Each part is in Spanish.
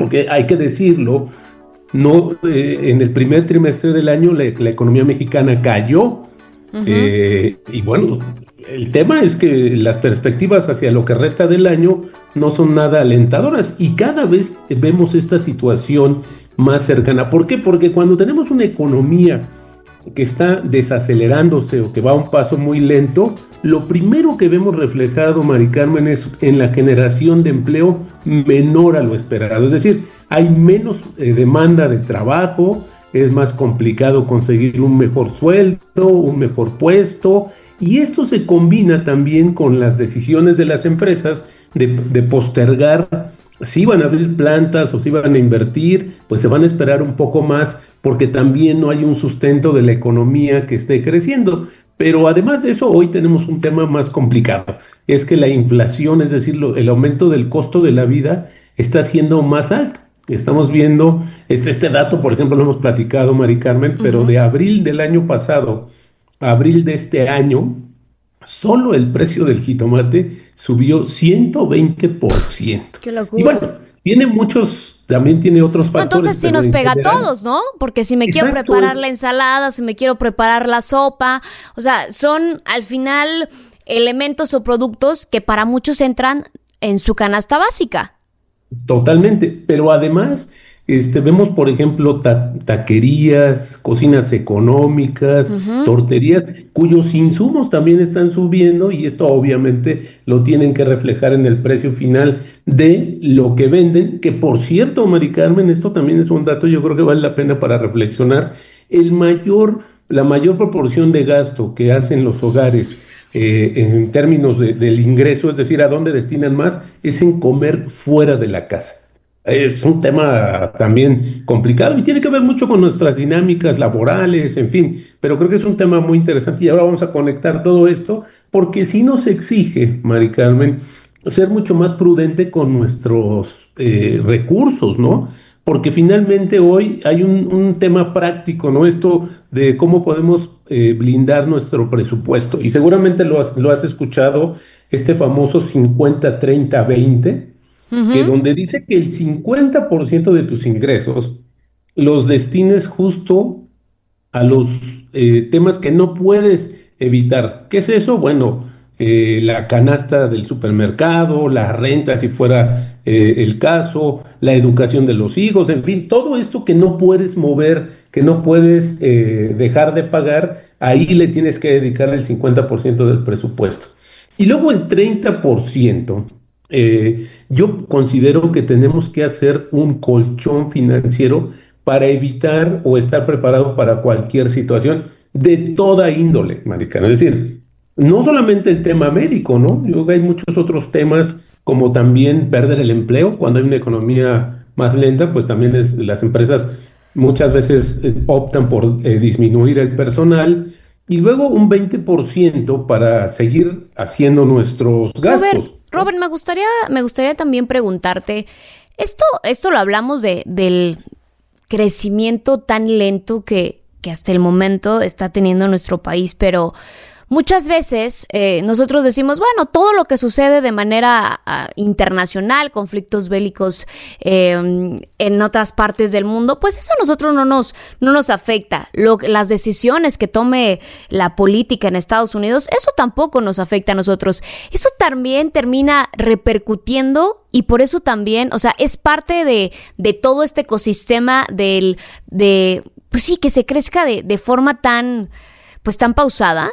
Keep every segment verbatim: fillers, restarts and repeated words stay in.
porque hay que decirlo, no, eh, en el primer trimestre del año la, la economía mexicana cayó, uh-huh. eh, y bueno, el tema es que las perspectivas hacia lo que resta del año no son nada alentadoras y cada vez vemos esta situación más cercana. ¿Por qué? Porque cuando tenemos una economía que está desacelerándose o que va a un paso muy lento, lo primero que vemos reflejado, Mari Carmen, es en la generación de empleo menor a lo esperado. Es decir, hay menos eh, demanda de trabajo, es más complicado conseguir un mejor sueldo, un mejor puesto, y esto se combina también con las decisiones de las empresas de, de postergar si van a abrir plantas o si van a invertir, pues se van a esperar un poco más porque también no hay un sustento de la economía que esté creciendo. Pero además de eso, hoy tenemos un tema más complicado. Es que la inflación, es decir, lo, el aumento del costo de la vida está siendo más alto. Estamos viendo, este, este dato, por ejemplo, lo hemos platicado, Mari Carmen, pero uh-huh. de abril del año pasado a abril de este año, solo el precio del jitomate subió ciento veinte por ciento. ¡Qué locura! Y bueno, tiene muchos, también tiene otros factores. No, entonces sí nos pega a todos, ¿no? Porque si me Exacto. quiero preparar la ensalada, si me quiero preparar la sopa, o sea, son al final elementos o productos que para muchos entran en su canasta básica. Totalmente, pero además este, vemos, por ejemplo, ta- taquerías, cocinas económicas, uh-huh. torterías, cuyos insumos también están subiendo y esto obviamente lo tienen que reflejar en el precio final de lo que venden, que por cierto, Mari Carmen, esto también es un dato, yo creo que vale la pena para reflexionar, el mayor, la mayor proporción de gasto que hacen los hogares Eh, en términos de, del ingreso, es decir, a dónde destinan más, es en comer fuera de la casa. Es un tema también complicado y tiene que ver mucho con nuestras dinámicas laborales, en fin, pero creo que es un tema muy interesante y ahora vamos a conectar todo esto porque sí nos exige, Mari Carmen, ser mucho más prudente con nuestros eh, recursos, ¿no? Porque finalmente hoy hay un, un tema práctico, ¿no? Esto de cómo podemos eh, blindar nuestro presupuesto. Y seguramente lo has, lo has escuchado, este famoso cincuenta treinta veinte, uh-huh. que donde dice que el cincuenta por ciento de tus ingresos los destines justo a los eh, temas que no puedes evitar. ¿Qué es eso? Bueno, eh, la canasta del supermercado, la renta si fuera eh, el caso, la educación de los hijos, en fin, todo esto que no puedes mover, que no puedes eh, dejar de pagar, ahí le tienes que dedicar el cincuenta por ciento del presupuesto. Y luego el treinta por ciento, eh, yo considero que tenemos que hacer un colchón financiero para evitar o estar preparado para cualquier situación de toda índole, Marica. Es decir, no solamente el tema médico, ¿no? Yo creo que hay muchos otros temas, como también perder el empleo. Cuando hay una economía más lenta, pues también es, las empresas muchas veces eh, optan por eh, disminuir el personal y luego un veinte por ciento para seguir haciendo nuestros gastos. Robert, Robert, me gustaría, me gustaría también preguntarte, esto, esto lo hablamos de, del crecimiento tan lento que, que hasta el momento está teniendo nuestro país, pero muchas veces eh, nosotros decimos, bueno, todo lo que sucede de manera uh, internacional, conflictos bélicos eh, en otras partes del mundo, pues eso a nosotros no nos, no nos afecta. Lo, las decisiones que tome la política en Estados Unidos, eso tampoco nos afecta a nosotros. Eso también termina repercutiendo y por eso también, o sea, es parte de, de todo este ecosistema del, de, pues sí, que se crezca de, de forma tan, pues tan pausada.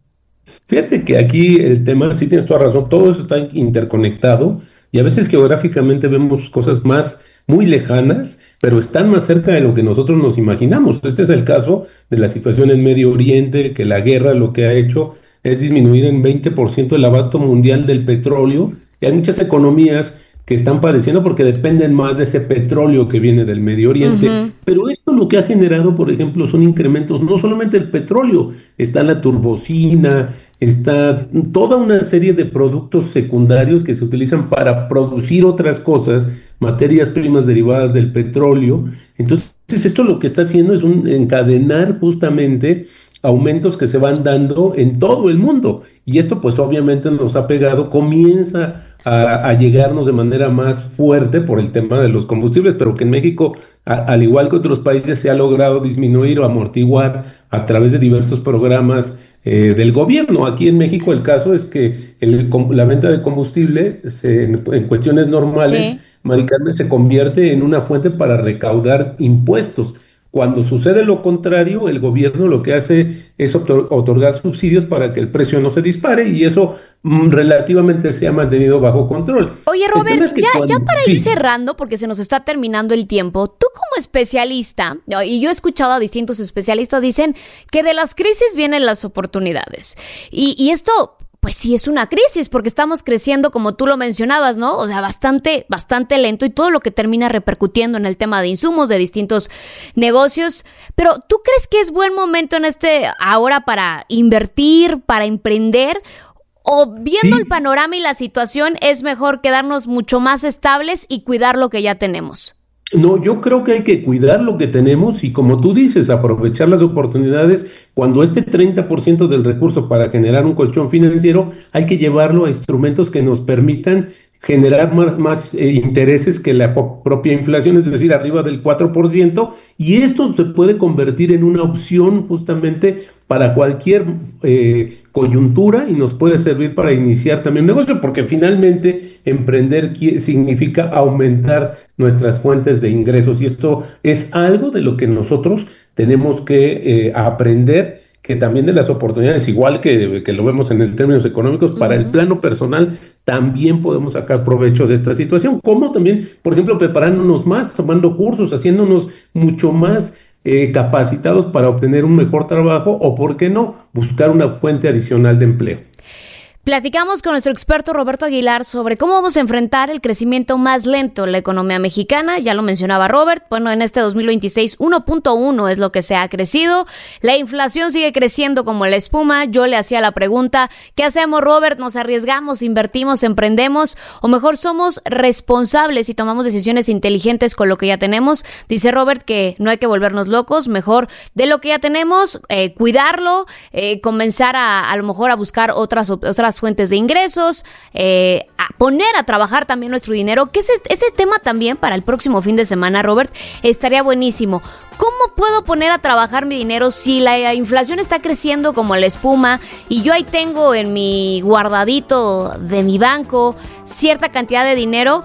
Fíjate que aquí el tema, sí tienes toda razón, todo eso está interconectado y a veces geográficamente vemos cosas más muy lejanas, pero están más cerca de lo que nosotros nos imaginamos. Este es el caso de la situación en Medio Oriente, que la guerra lo que ha hecho es disminuir en veinte por ciento el abasto mundial del petróleo y hay muchas economías que están padeciendo porque dependen más de ese petróleo que viene del Medio Oriente. Uh-huh. Pero esto lo que ha generado, por ejemplo, son incrementos, no solamente el petróleo, está la turbocina, está toda una serie de productos secundarios que se utilizan para producir otras cosas, materias primas derivadas del petróleo. Entonces, esto lo que está haciendo es un encadenar justamente aumentos que se van dando en todo el mundo. Y esto pues obviamente nos ha pegado, comienza a, a llegarnos de manera más fuerte por el tema de los combustibles, pero que en México, a, al igual que otros países, se ha logrado disminuir o amortiguar a través de diversos programas eh, del gobierno. Aquí en México el caso es que el, la venta de combustible se, en, en cuestiones normales, Sí. Mari Carmen, se convierte en una fuente para recaudar impuestos. Cuando sucede lo contrario, el gobierno lo que hace es otor- otorgar subsidios para que el precio no se dispare y eso mm, relativamente se ha mantenido bajo control. Oye, El Robert, tema es que ya, ya cuando... para ir Sí, cerrando, porque se nos está terminando el tiempo, tú como especialista, y yo he escuchado a distintos especialistas, dicen que de las crisis vienen las oportunidades. Y, y esto, pues sí es una crisis, porque estamos creciendo, como tú lo mencionabas, ¿no? O sea, bastante, bastante lento y todo lo que termina repercutiendo en el tema de insumos de distintos negocios. Pero, ¿tú crees que es buen momento en este ahora para invertir, para emprender? O viendo sí. el panorama y la situación, es mejor quedarnos mucho más estables y cuidar lo que ya tenemos. No, yo creo que hay que cuidar lo que tenemos y como tú dices, aprovechar las oportunidades. Cuando este treinta por ciento del recurso para generar un colchón financiero, hay que llevarlo a instrumentos que nos permitan generar más, más eh, intereses que la po- propia inflación, es decir, arriba del cuatro por ciento, y esto se puede convertir en una opción justamente para cualquier eh, coyuntura y nos puede servir para iniciar también un negocio, porque finalmente emprender qui- significa aumentar nuestras fuentes de ingresos y esto es algo de lo que nosotros tenemos que eh, aprender, que también de las oportunidades, igual que, que lo vemos en el términos económicos, para el Uh-huh. plano personal también podemos sacar provecho de esta situación, como también, por ejemplo, preparándonos más, tomando cursos, haciéndonos mucho más eh, capacitados para obtener un mejor trabajo o, ¿por qué no?, buscar una fuente adicional de empleo. Platicamos con nuestro experto Roberto Aguilar sobre cómo vamos a enfrentar el crecimiento más lento en la economía mexicana. Ya lo mencionaba Robert, bueno, en este dos mil veintiséis uno punto uno es lo que se ha crecido. La inflación sigue creciendo como la espuma. Yo le hacía la pregunta, ¿qué hacemos, Robert? ¿Nos arriesgamos, invertimos, emprendemos? ¿O mejor somos responsables y tomamos decisiones inteligentes con lo que ya tenemos? Dice Robert que no hay que volvernos locos, mejor de lo que ya tenemos, eh, cuidarlo, eh, comenzar a, a lo mejor a buscar otras, otras fuentes de ingresos, eh, a poner a trabajar también nuestro dinero, que ese, ese tema también para el próximo fin de semana, Robert, estaría buenísimo. ¿Cómo puedo poner a trabajar mi dinero si la inflación está creciendo como la espuma y yo ahí tengo en mi guardadito de mi banco cierta cantidad de dinero?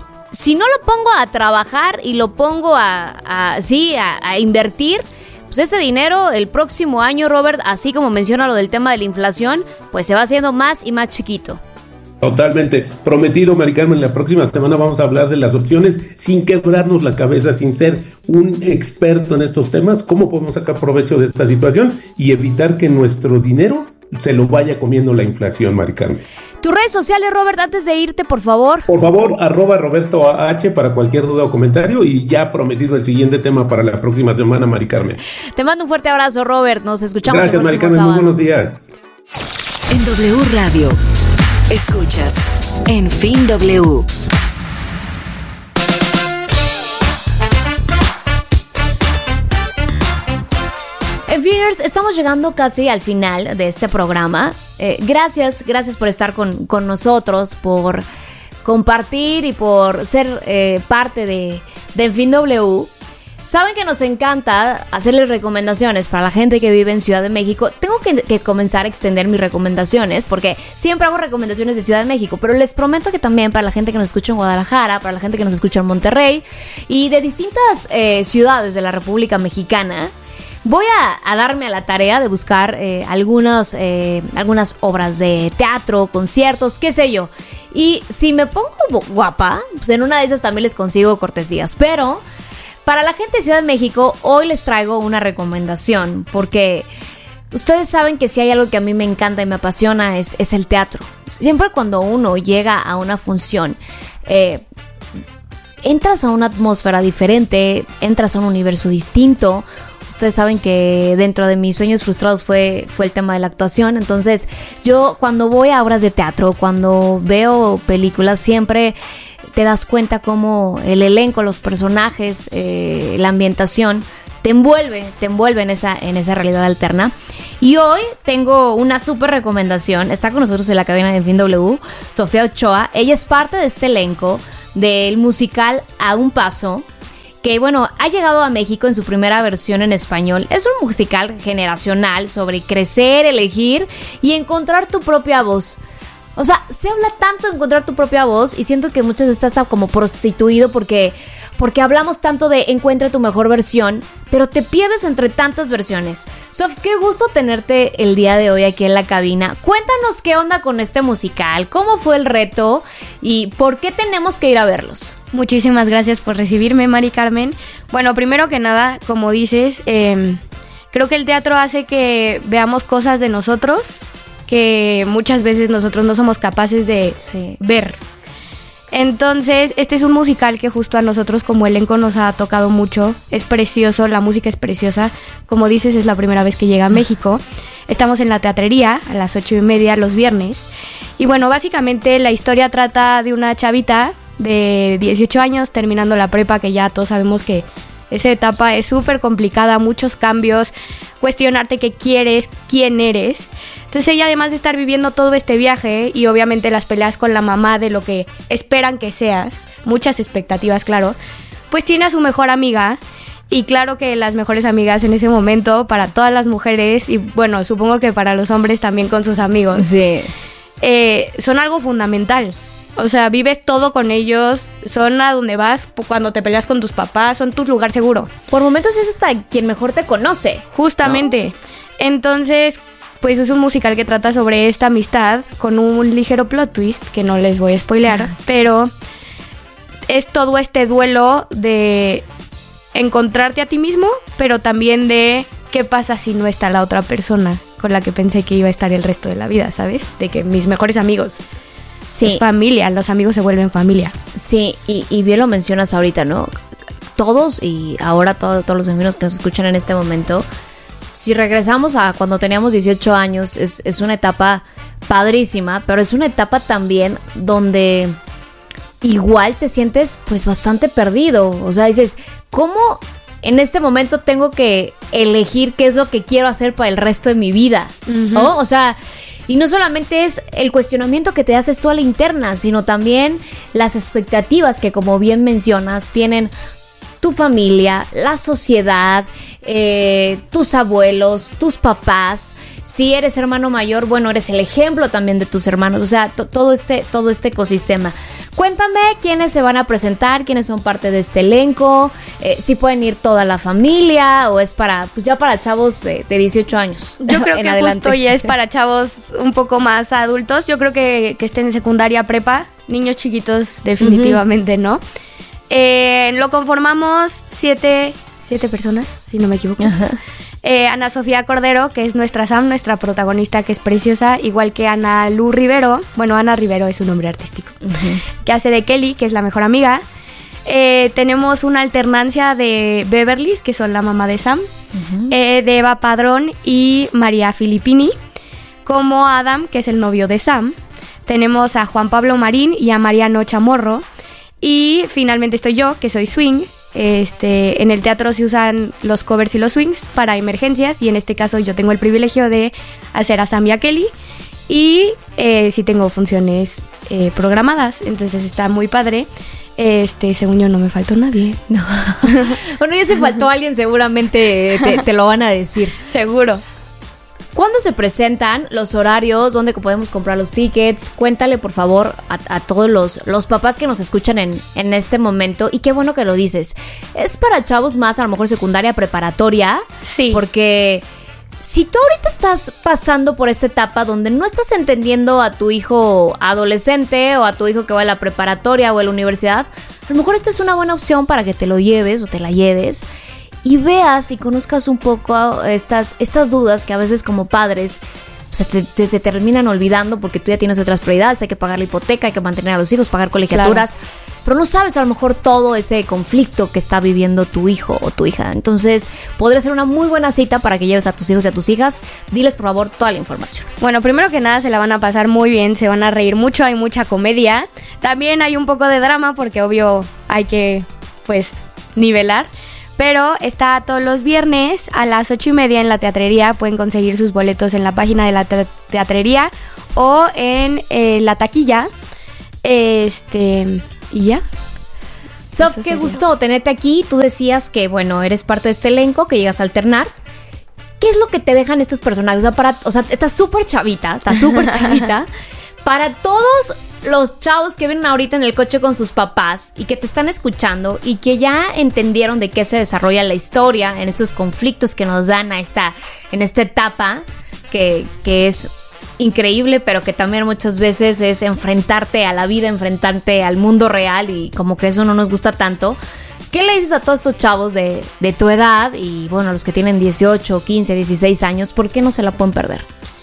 Si no lo pongo a trabajar y lo pongo a, a sí, a, a invertir, pues ese dinero el próximo año, Robert, así como menciona lo del tema de la inflación, pues se va haciendo más y más chiquito. Totalmente. Prometido, Mari Carmen, la próxima semana vamos a hablar de las opciones sin quebrarnos la cabeza, sin ser un experto en estos temas, cómo podemos sacar provecho de esta situación y evitar que nuestro dinero se lo vaya comiendo la inflación, Mari Carmen. Tus redes sociales, Robert, antes de irte, por favor. Por favor, arroba Roberto H para cualquier duda o comentario y ya prometido el siguiente tema para la próxima semana, Mari Carmen. Te mando un fuerte abrazo, Robert. Nos escuchamos Gracias, el Mari próximo Carmen. sábado. Muy buenos días. En W Radio, escuchas En Fin W. En Finers, estamos llegando casi al final de este programa. Eh, gracias, gracias por estar con, con nosotros, por compartir y por ser eh, parte de, de En Fin W. Saben que nos encanta hacerles recomendaciones para la gente que vive en Ciudad de México. Tengo que, que comenzar a extender mis recomendaciones porque siempre hago recomendaciones de Ciudad de México, pero les prometo que también para la gente que nos escucha en Guadalajara, para la gente que nos escucha en Monterrey y de distintas eh, ciudades de la República Mexicana, voy a, a darme a la tarea de buscar eh, algunos, eh, algunas obras de teatro, conciertos, qué sé yo. Y si me pongo guapa, pues en una de esas también les consigo cortesías. Pero para la gente de Ciudad de México, hoy les traigo una recomendación, porque ustedes saben que si hay algo que a mí me encanta y me apasiona es, es el teatro. Siempre cuando uno llega a una función, eh, entras a una atmósfera diferente, entras a un universo distinto. Ustedes saben que dentro de mis sueños frustrados fue, fue el tema de la actuación. Entonces yo cuando voy a obras de teatro, cuando veo películas, siempre te das cuenta cómo el elenco, los personajes, eh, la ambientación te envuelve, te envuelve en esa, en esa realidad alterna. Y hoy tengo una súper recomendación. Está con nosotros en la cabina de En Fin W, Sofía Ochoa. Ella es parte de este elenco del musical A un Paso, que bueno, ha llegado a México en su primera versión en español. Es un musical generacional sobre crecer, elegir y encontrar tu propia voz. O sea, se habla tanto de encontrar tu propia voz y siento que muchas veces está como prostituido porque, porque hablamos tanto de encuentra tu mejor versión, pero te pierdes entre tantas versiones. Sof, qué gusto tenerte el día de hoy aquí en la cabina. Cuéntanos qué onda con este musical, cómo fue el reto y por qué tenemos que ir a verlos. Muchísimas gracias por recibirme, Mari Carmen. Bueno, primero que nada, como dices, eh, creo que el teatro hace que veamos cosas de nosotros que muchas veces nosotros no somos capaces de sí. ver. Entonces, este es un musical que justo a nosotros como elenco nos ha tocado mucho. Es precioso, la música es preciosa. Como dices, es la primera vez que llega a México. Estamos en la teatrería a las ocho y media los viernes. Y bueno, básicamente la historia trata de una chavita de dieciocho años terminando la prepa, que ya todos sabemos que esa etapa es súper complicada, muchos cambios, cuestionarte qué quieres, quién eres. Entonces ella, además de estar viviendo todo este viaje y obviamente las peleas con la mamá de lo que esperan que seas, muchas expectativas, claro, pues tiene a su mejor amiga. Y claro que las mejores amigas en ese momento para todas las mujeres y bueno, supongo que para los hombres también con sus amigos, sí. eh, son algo fundamental. O sea, vives todo con ellos, son a donde vas cuando te peleas con tus papás, son tu lugar seguro. Por momentos es hasta quien mejor te conoce. Justamente. ¿No? Entonces, pues es un musical que trata sobre esta amistad con un ligero plot twist, que no les voy a spoilear, pero es todo este duelo de encontrarte a ti mismo, pero también de qué pasa si no está la otra persona con la que pensé que iba a estar el resto de la vida, ¿sabes? De que mis mejores amigos... Sí. Es familia, los amigos se vuelven familia. Sí, y, y bien lo mencionas ahorita, ¿no? Todos, y ahora todo, todos los amigos que nos escuchan en este momento, si regresamos a cuando teníamos dieciocho años, es, es una etapa padrísima, pero es una etapa también donde igual te sientes pues bastante perdido. O sea, dices, ¿cómo en este momento tengo que elegir qué es lo que quiero hacer para el resto de mi vida? Uh-huh. ¿No? O sea... Y no solamente es el cuestionamiento que te haces tú a la interna, sino también las expectativas que, como bien mencionas, tienen tu familia, la sociedad, eh, tus abuelos, tus papás. Si eres hermano mayor, bueno, eres el ejemplo también de tus hermanos. O sea, to- todo este, todo este ecosistema. Cuéntame quiénes se van a presentar, quiénes son parte de este elenco, eh, si pueden ir toda la familia o es para, pues ya para chavos eh, de dieciocho años. Yo creo que adelante. Justo ya es para chavos un poco más adultos. Yo creo que, que estén en secundaria, prepa, niños chiquitos definitivamente, uh-huh. ¿no? Eh, lo conformamos siete, siete personas, si no me equivoco. Uh-huh. Eh, Ana Sofía Cordero, que es nuestra Sam, nuestra protagonista, que es preciosa, igual que Ana Lu Rivero, bueno, Ana Rivero es su nombre artístico, uh-huh. que hace de Kelly, que es la mejor amiga. Eh, tenemos una alternancia de Beverly, que son la mamá de Sam, uh-huh. eh, de Eva Padrón y María Filippini, como Adam, que es el novio de Sam. Tenemos a Juan Pablo Marín y a Mariano Chamorro. Y finalmente estoy yo, que soy swing. Este, en el teatro se usan los covers y los swings para emergencias y en este caso yo tengo el privilegio de hacer a Sam y a Kelly y eh, sí tengo funciones eh, programadas, entonces está muy padre. Este, según yo no me faltó nadie. No. Bueno, ya si faltó alguien seguramente te, te lo van a decir. Seguro. ¿Cuándo se presentan los horarios? ¿Dónde podemos comprar los tickets? Cuéntale, por favor, a, a todos los, los papás que nos escuchan en, en este momento. Y qué bueno que lo dices. Es para chavos más, a lo mejor secundaria, preparatoria. Sí. Porque si tú ahorita estás pasando por esta etapa donde no estás entendiendo a tu hijo adolescente o a tu hijo que va a la preparatoria o a la universidad, a lo mejor esta es una buena opción para que te lo lleves o te la lleves. Y veas y conozcas un poco estas, estas dudas que a veces como padres o sea, te, te, se terminan olvidando porque tú ya tienes otras prioridades, hay que pagar la hipoteca, hay que mantener a los hijos, pagar colegiaturas, claro. Pero no sabes a lo mejor todo ese conflicto que está viviendo tu hijo o tu hija. Entonces, podría ser una muy buena cita para que lleves a tus hijos y a tus hijas. Diles, por favor, toda la información. Bueno, primero que nada, se la van a pasar muy bien, se van a reír mucho, hay mucha comedia. También hay un poco de drama porque, obvio, hay que, pues, nivelar. pero está todos los viernes a las ocho y media en la teatrería. Pueden conseguir sus boletos en la página de la te- teatrería o en eh, la taquilla. Este, y ya. Sof, qué gusto tenerte aquí. Tú decías que, bueno, eres parte de este elenco, que llegas a alternar. ¿Qué es lo que te dejan estos personajes? O sea, para, o sea estás súper chavita, estás súper chavita. Para todos los chavos que vienen ahorita en el coche con sus papás y que te están escuchando y que ya entendieron de qué se desarrolla la historia en estos conflictos que nos dan a esta, en esta etapa que, que es increíble, pero que también muchas veces es enfrentarte a la vida, enfrentarte al mundo real, y como que eso no nos gusta tanto. ¿Qué le dices a todos estos chavos de, de tu edad y, bueno, los que tienen dieciocho, quince, dieciséis años? ¿Por qué no se la pueden perder?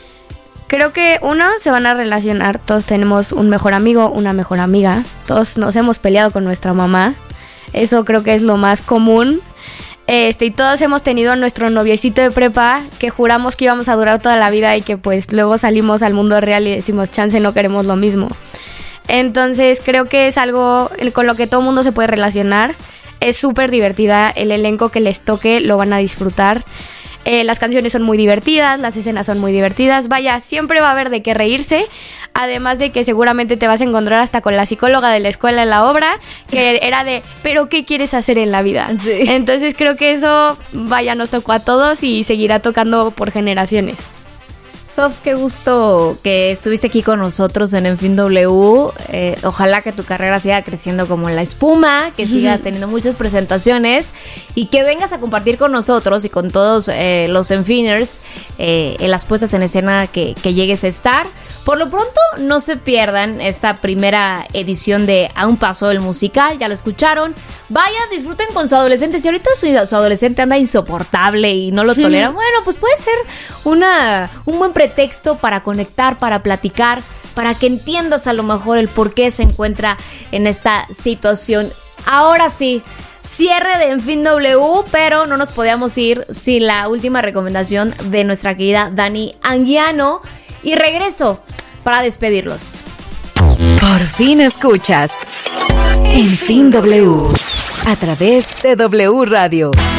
Creo que uno, se van a relacionar, todos tenemos un mejor amigo, una mejor amiga, todos nos hemos peleado con nuestra mamá, eso creo que es lo más común, este, y todos hemos tenido nuestro noviecito de prepa que juramos que íbamos a durar toda la vida y que pues luego salimos al mundo real y decimos, chance, no queremos lo mismo. Entonces creo que es algo con lo que todo el mundo se puede relacionar, es súper divertida, el elenco que les toque lo van a disfrutar. Eh, las canciones son muy divertidas, las escenas son muy divertidas, vaya, siempre va a haber de qué reírse, además de que seguramente te vas a encontrar hasta con la psicóloga de la escuela en la obra, que era de, ¿pero qué quieres hacer en la vida? Sí. Entonces creo que eso, vaya, nos tocó a todos y seguirá tocando por generaciones. Sof, qué gusto que estuviste aquí con nosotros en En Fin W. Eh, ojalá que tu carrera siga creciendo como la espuma, que sigas teniendo muchas presentaciones y que vengas a compartir con nosotros y con todos eh, los Enfiners eh, en las puestas en escena que, que llegues a estar. Por lo pronto, no se pierdan esta primera edición de A un Paso del Musical. Ya lo escucharon. Vayan, disfruten con su adolescente. Si ahorita su, su adolescente anda insoportable y no lo tolera, bueno, pues puede ser una, un buen pretexto para conectar, para platicar, para que entiendas a lo mejor el por qué se encuentra en esta situación. Ahora sí, cierre de En Fin W, pero no nos podíamos ir sin la última recomendación de nuestra querida Dani Anguiano. Y regreso para despedirlos. Por fin escuchas En Fin W a través de W Radio.